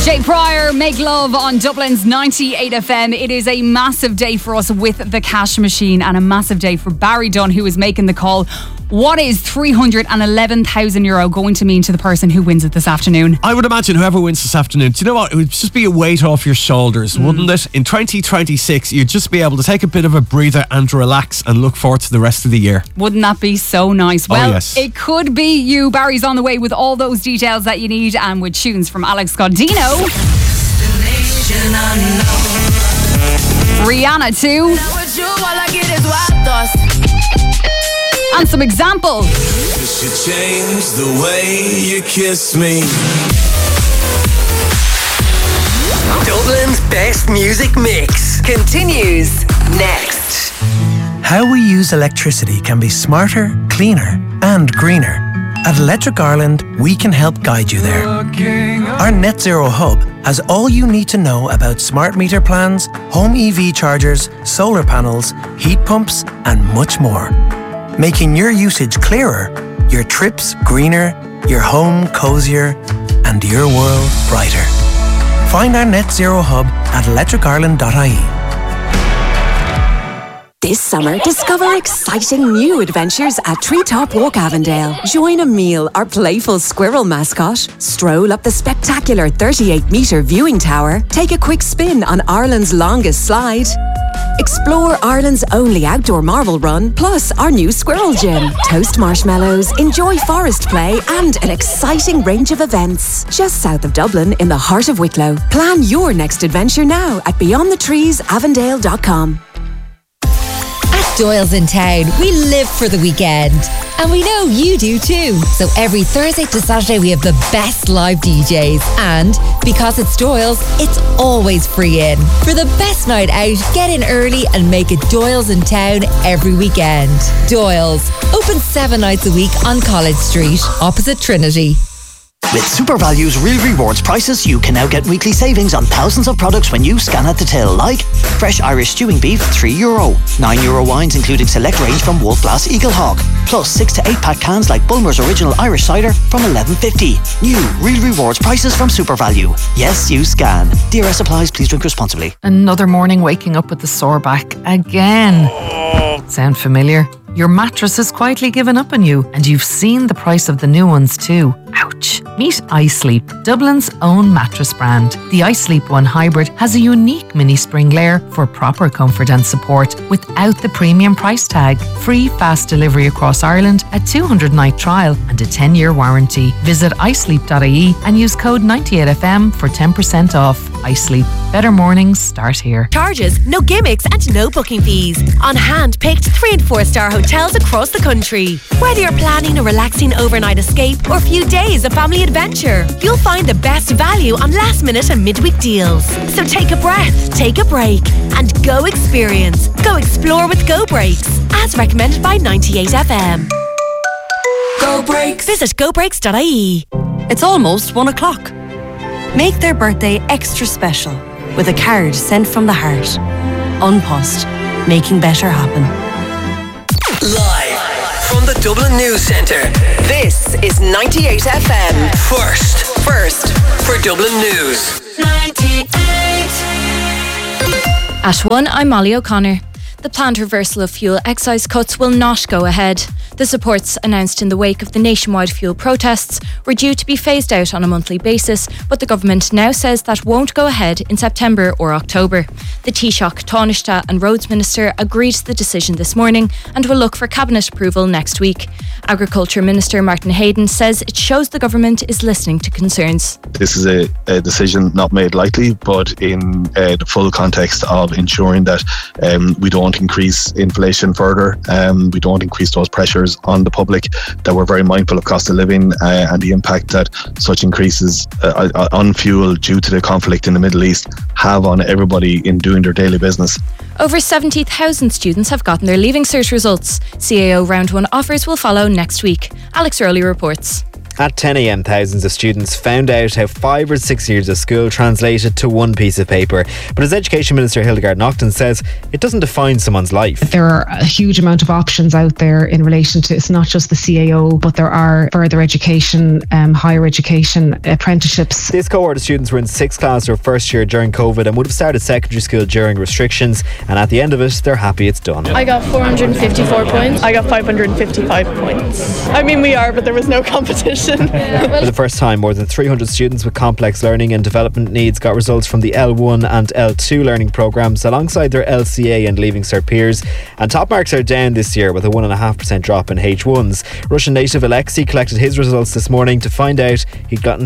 Jay Pryor, Make Love on Dublin's 98 FM. It is a massive day for us with the cash machine and a massive day for Barry Dunn, who is making the call. What is €311,000 going to mean to the person who wins it this afternoon? I would imagine whoever wins this afternoon, do you know what? It would just be a weight off your shoulders, wouldn't it? In 2026, you'd just be able to take a bit of a breather and relax and look forward to the rest of the year. Wouldn't that be so nice? Well, yes. It could be you. Barry's on the way with all those details that you need and with tunes from Alex Gaudino. Rihanna too. And some examples. You should change the way you kiss me. Dublin's best music mix continues next. How we use electricity can be smarter, cleaner and greener. At Electric Ireland, we can help guide you there. Our Net Zero Hub has all you need to know about smart meter plans, home EV chargers, solar panels, heat pumps and much more. Making your usage clearer, your trips greener, your home cozier and your world brighter. Find our Net Zero Hub at electricireland.ie. This summer, discover exciting new adventures at Treetop Walk Avondale. Join Emile, our playful squirrel mascot. Stroll up the spectacular 38-metre viewing tower. Take a quick spin on Ireland's longest slide. Explore Ireland's only outdoor marble run, plus our new squirrel gym. Toast marshmallows, enjoy forest play and an exciting range of events. Just south of Dublin in the heart of Wicklow. Plan your next adventure now at beyondthetreesavondale.com. Doyle's in town. We live for the weekend. And we know you do too. So every Thursday to Saturday we have the best live DJs. And because it's Doyle's, it's always free in. For the best night out, get in early and make it Doyle's in town every weekend. Doyle's, open 7 nights a week on College Street, opposite Trinity. With SuperValue's Real Rewards prices, you can now get weekly savings on thousands of products when you scan at the till, like fresh Irish stewing beef, €3, €9 wines including select range from Wolf Blass Eagle Hawk, plus 6 to 8 pack cans like Bulmer's Original Irish Cider from $11.50. New Real Rewards prices from SuperValue. Yes, you scan. DRS applies. Please drink responsibly. Another morning waking up with a sore back again. Sound familiar? Your mattress has quietly given up on you, and you've seen the price of the new ones too. Ouch. Meet iSleep, Dublin's own mattress brand. The iSleep One Hybrid has a unique mini spring layer for proper comfort and support without the premium price tag. Free fast delivery across Ireland, a 200-night trial and a 10-year warranty. Visit isleep.ie and use code 98FM for 10% off. iSleep. Better mornings start here. Charges, no gimmicks and no booking fees. On hand-picked 3- and 4-star hotels across the country. Whether you're planning a relaxing overnight escape or a few days of family adventure, you'll find the best value on last-minute and midweek deals. So take a breath, take a break and go experience. Go explore with Go Breaks, as recommended by 98FM. Go Breaks. Visit gobreaks.ie. It's almost 1 o'clock. Make their birthday extra special with a card sent from the heart. Unpost, making better happen. Live from the Dublin News Centre, this is 98FM. First for Dublin News. 98. At 1, I'm Molly O'Connor. The planned reversal of fuel excise cuts will not go ahead. The supports announced in the wake of the nationwide fuel protests were due to be phased out on a monthly basis, but the government now says that won't go ahead in September or October. The Taoiseach, Taoiseach and Roads Minister agreed to the decision this morning and will look for Cabinet approval next week. Agriculture Minister Martin Hayden says it shows the government is listening to concerns. This is a decision not made lightly, but in the full context of ensuring that we don't increase inflation further, we don't increase those pressures on the public, that we're very mindful of cost of living and the impact that such increases on fuel due to the conflict in the Middle East have on everybody in doing their daily business. Over 70,000 students have gotten their Leaving Cert results. CAO Round 1 offers will follow next week. Alex Rowley reports. At 10 a.m, thousands of students found out how 5 or 6 years of school translated to one piece of paper. But as Education Minister Hildegard Naughton says, it doesn't define someone's life. There are a huge amount of options out there in relation to, it's not just the CAO, but there are further education, higher education, apprenticeships. This cohort of students were in 6th class or first year during COVID and would have started secondary school during restrictions, and at the end of it, they're happy it's done. I got 454 points. I got 555 points. I mean, we are, but there was no competition. For the first time, more than 300 students with complex learning and development needs got results from the L1 and L2 learning programmes alongside their LCA and Leaving Cert peers. And top marks are down this year with a 1.5% drop in H1s. Russian native Alexei collected his results this morning to find out he'd gotten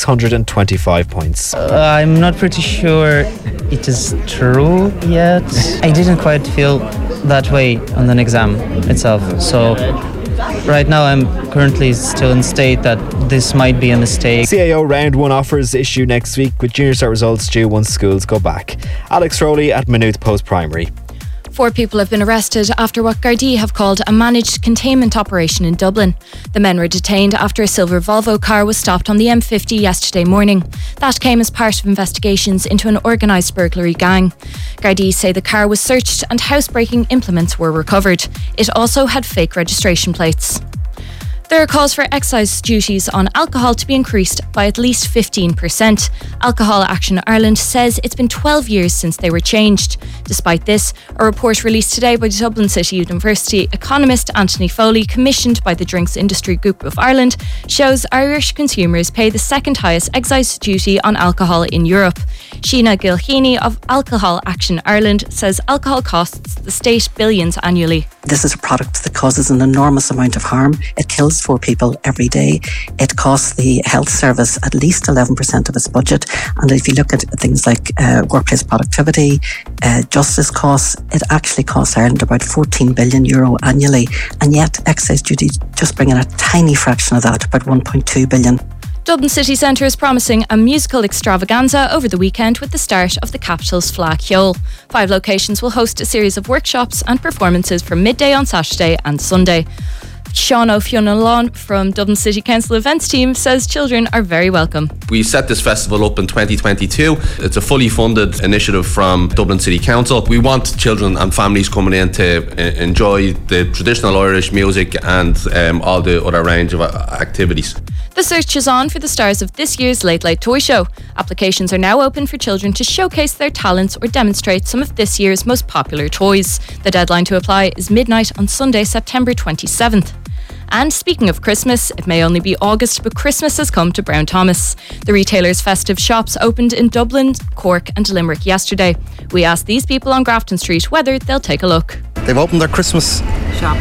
625 points. I'm not pretty sure it is true yet. I didn't quite feel that way on an exam itself. So right now I'm currently still in state that this might be a mistake. CAO Round 1 offers issue next week with Junior Cert results due once schools go back. Alex Rowley at Maynooth Post Primary. 4 people have been arrested after what Gardaí have called a managed containment operation in Dublin. The men were detained after a silver Volvo car was stopped on the M50 yesterday morning. That came as part of investigations into an organised burglary gang. Gardaí say the car was searched and housebreaking implements were recovered. It also had fake registration plates. There are calls for excise duties on alcohol to be increased by at least 15%. Alcohol Action Ireland says it's been 12 years since they were changed. Despite this, a report released today by Dublin City University economist Anthony Foley, commissioned by the Drinks Industry Group of Ireland, shows Irish consumers pay the second highest excise duty on alcohol in Europe. Sheena Gilheany of Alcohol Action Ireland says alcohol costs the state billions annually. This is a product that causes an enormous amount of harm. It kills 4 people every day. It costs the health service at least 11% of its budget. And if you look at things like workplace productivity, justice costs, it actually costs Ireland about €14 billion annually. And yet excise duty just bring in a tiny fraction of that, about €1.2 billion. Dublin City Centre is promising a musical extravaganza over the weekend with the start of the capital's Fleadh Cheoil. 5 locations will host a series of workshops and performances from midday on Saturday and Sunday. Sean O'Fionn from Dublin City Council events team says children are very welcome. We set this festival up in 2022. It's a fully funded initiative from Dublin City Council. We want children and families coming in to enjoy the traditional Irish music and all the other range of activities. The search is on for the stars of this year's Late Late Toy Show. Applications are now open for children to showcase their talents or demonstrate some of this year's most popular toys. The deadline to apply is midnight on Sunday, September 27th. And speaking of Christmas, it may only be August, but Christmas has come to Brown Thomas. The retailer's festive shops opened in Dublin, Cork and Limerick yesterday. We asked these people on Grafton Street whether they'll take a look. They've opened their Christmas shop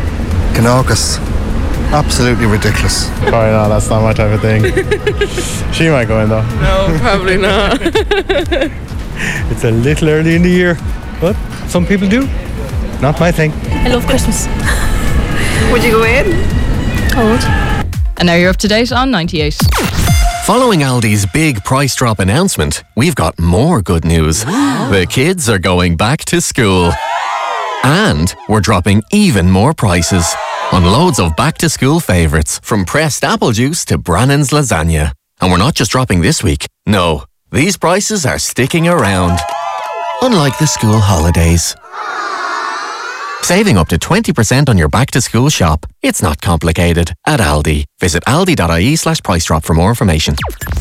in August. Absolutely ridiculous. Probably not, that's not my type of thing. She might go in though. No, probably not. It's a little early in the year, but some people do. Not my thing. I love Christmas. Would you go in? I would. And now you're up to date on 98. Following Aldi's big price drop announcement, we've got more good news. The kids are going back to school. And we're dropping even more prices on loads of back-to-school favourites, from pressed apple juice to Brannan's lasagna. And we're not just dropping this week. No, these prices are sticking around. Unlike the school holidays. Saving up to 20% on your back-to-school shop. It's not complicated. At Aldi. Visit aldi.ie/price drop for more information.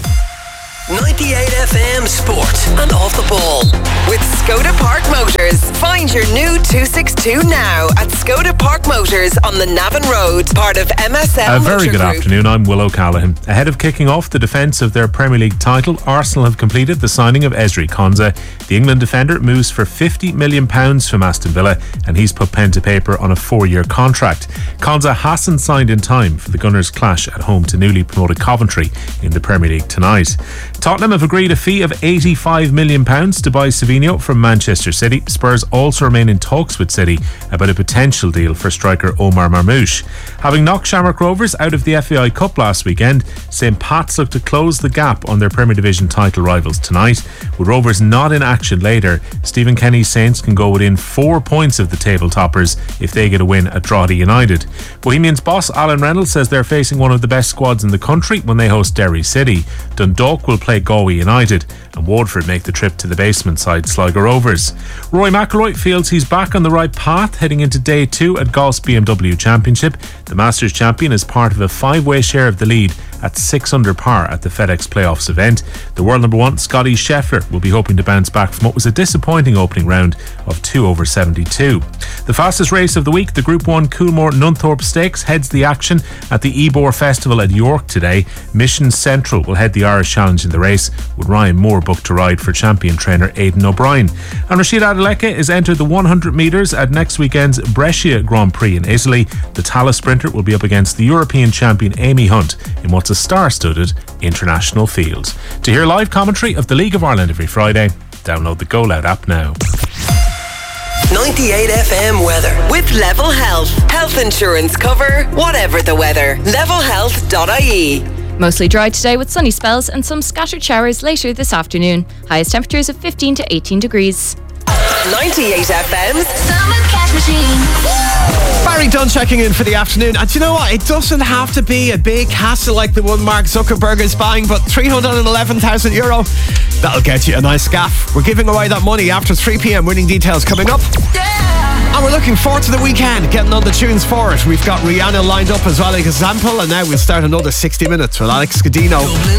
98 FM Sport and Off the Ball with Skoda Park Motors. Find your new 262 now at Skoda Park Motors on the Navan Road, part of MSL. A very Motor good Group. afternoon, I'm Will O'Callaghan. Ahead of kicking off the defence of their Premier League title, Arsenal have completed the signing of Ezri Konsa. The England defender moves for £50 million from Aston Villa, and he's put pen to paper on a 4-year contract. Konsa hasn't signed in time for the Gunners' clash at home to newly promoted Coventry in the Premier League tonight. Tottenham have agreed a fee of £85 million to buy Savinho from Manchester City. Spurs also remain in talks with City about a potential deal for striker Omar Marmoush. Having knocked Shamrock Rovers out of the FAI Cup last weekend, St Pat's look to close the gap on their Premier Division title rivals tonight. With Rovers not in action later, Stephen Kenny's Saints can go within 4 points of the table toppers if they get a win at Drogheda United. Bohemians boss Alan Reynolds says they're facing one of the best squads in the country when they host Derry City. Dundalk will play Galway United, and Waterford make the trip to the basement side Sligo Rovers. Rory McIlroy feels he's back on the right path heading into day 2 at Golf's BMW Championship. The Masters champion is part of a 5-way share of the lead at 6 under par at the FedEx Playoffs event. The world number 1, Scotty Scheffler, will be hoping to bounce back from what was a disappointing opening round of 2 over 72. The fastest race of the week, the Group 1 Coolmore Nunthorpe Stakes, heads the action at the Ebor Festival at York today. Mission Central will head the Irish Challenge in the race, with Ryan Moore booked to ride for champion trainer Aidan O'Brien. And Rashid Adeleke is entered the 100 metres at next weekend's Brescia Grand Prix in Italy. The Tala sprinter will be up against the European champion Amy Hunt in what's a star-studded international field. To hear live commentary of the League of Ireland every Friday, download the Go Loud app now. 98 FM weather with Level Health. Health insurance cover, whatever the weather. levelhealth.ie. Mostly dry today with sunny spells and some scattered showers later this afternoon. Highest temperatures of 15 to 18 degrees. 98 FM's Summer Cash Machine. Barry Dunn checking in for the afternoon. And do you know what? It doesn't have to be a big hassle like the one Mark Zuckerberg is buying, but €311,000, that'll get you a nice gaff. We're giving away that money after 3 p.m. Winning details coming up. And we're looking forward to the weekend, getting on the tunes for it. We've got Rihanna lined up as well, example, and now we'll start another 60 minutes with Alex Scudino.